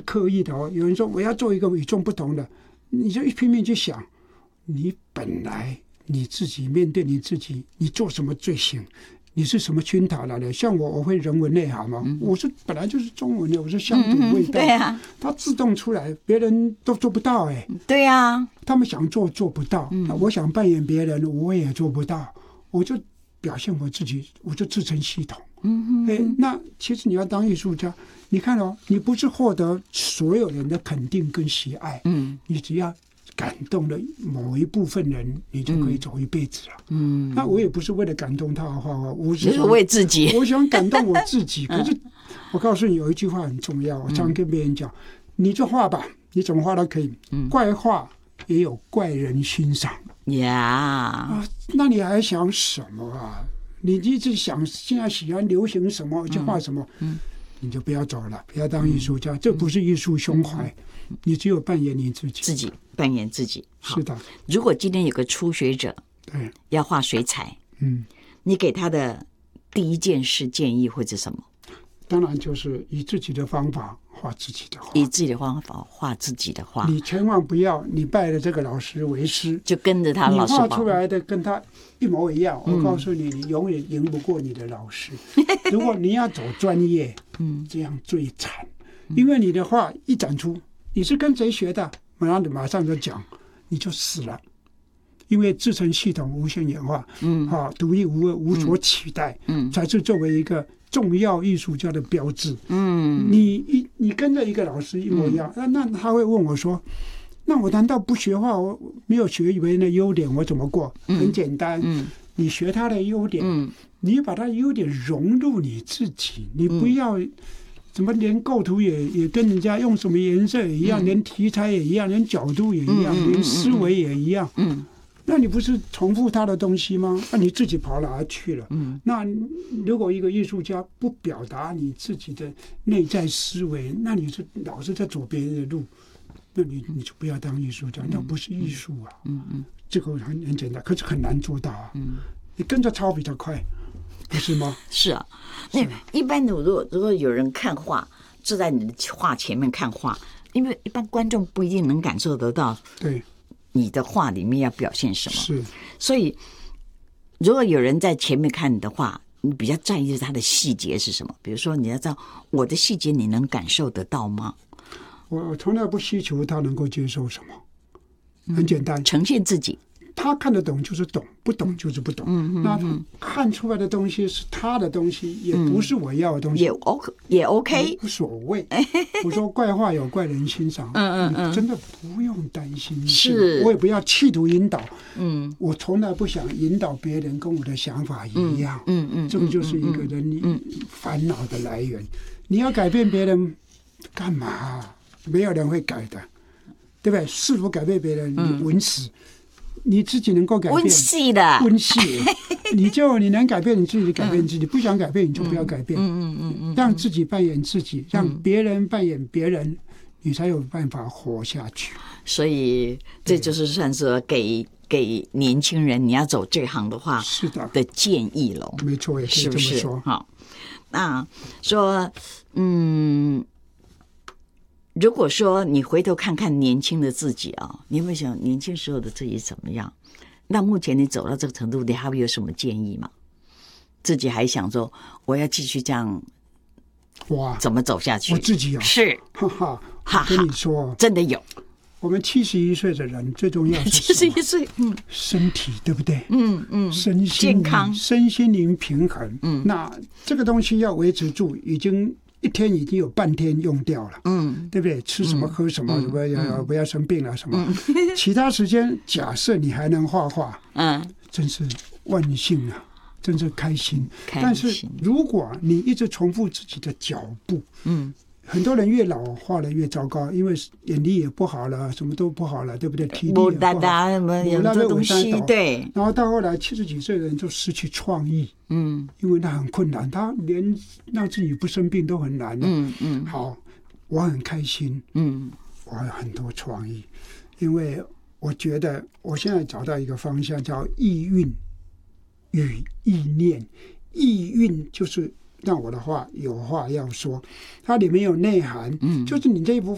刻意的哦。有人说我要做一个与众不同的，你就拼命去想，你本来你自己面对你自己，你做什么最行？你是什么熏陶来的？像我会人文内涵嘛，我是本来就是中文的，我是乡土味道， 对啊， 它自动出来，别人都做不到对啊， 他们想做不到，我想扮演别人，我也做不到，我就表现我自己，我就自成系统。那其实你要当艺术家，你看哦，你不是获得所有人的肯定跟喜爱，你只要感动了某一部分人，你就可以走一辈子了。那我也不是为了感动他而画画，我是为自己， 我想感动我自己。可是我告诉你，有一句话很重要，我常跟别人讲，你就画吧，你怎么画都可以，怪画也有怪人欣赏呀。 那你还想什么啊？你一直想现在喜欢流行什么就画什么，你就不要走了，不要当艺术家，这不是艺术胸怀。你只有扮演你自己扮演自己。 是的。 如果今天有个初学者， 对， 要画水彩，你给他的第一件事建议会是什么？ 当然就是以自己的方法画自己的画， 以自己的方法画自己的画。 你千万不要你拜了这个老师为师， 就跟着他老师你画出来的跟他一模一样。我告诉你，你永远赢不过你的老师。如果你要走专业，这样最惨，因为你的画一展出，你是跟谁学的，马上就讲，你就死了。因为自成系统，无限演化，独一无二，无所取代，才是作为一个重要艺术家的标志。你跟着一个老师一模一样，那他会问我说，那我难道不学画，我没有学别人的优点，我怎么过？很简单，你学他的优点，你把他的优点融入你自己，你不要怎么连构图也跟人家用什么颜色也一样，连题材也一样，连角度也一样，连思维也一样。那你不是重复他的东西吗？那你自己跑哪去了？那如果一个艺术家不表达你自己的内在思维，那你是老是在走别人的路，那你就不要当艺术家，那不是艺术啊。这个很简单，可是很难做到啊。你跟着抄比较快，不是吗？ 是啊，那一般的如果有人看画，坐在你的画前面看画，因为一般观众不一定能感受得到。 对。 你的画里面要表现什么？ 是， 所以如果有人在前面看你的画，你比较在意它的细节是什么？比如说，你要知道我的细节，你能感受得到吗？ 我从来不希求他能够接受什么，很简单， 呈现自己。 他看得懂就是懂，不懂就是不懂。那看出来的东西是他的东西，也不是我要的东西， 也 OK， 无所谓。我说怪画有怪人欣赏，你真的不用担心。 是， 我也不要企图引导。我从来不想引导别人跟我的想法一样。这个就是一个人烦恼的来源。你要改变别人干嘛？没有人会改的，对不对？试图改变别人，你稳死。你自己能够改变， 温系的温系，你能改变你自己，改变自己，不想改变你就不要改变，让自己扮演自己，让别人扮演别人，你才有办法活下去。 所以这就是算是给年轻人你要走这行的话是的建议了， 没错，也可以这么说。 是不是？好，那说如果说你回头看看年轻的自己啊，你会想年轻时候的自己怎么样？那目前你走到这个程度，你还会有什么建议吗？自己还想说我要继续这样， 哇， 怎么走下去？ 我自己啊， 是， 哈哈，我跟你说， 真的有。 我们71岁的人最重要是什么 71岁， 身体对不对？身心健康， 身心灵平衡。那这个东西要维持住，一天已经有半天用掉了，对不对？吃什么喝什么，不要生病了什么。其他时间，假设你还能画画，真是万幸啊，真是开心。但是如果你一直重复自己的脚步，很多人越老画的越糟糕，因为眼力也不好了，什么都不好了，对不对？体力也不好， 有这东西，对。 然后到后来70几岁的人就失去创意，因为那很困难，他连让自己不生病都很难。好，我很开心，我有很多创意，因为我觉得我现在找到一个方向，叫意蕴与意念。意蕴就是让我的话有话要说，它里面有内涵，就是你这一幅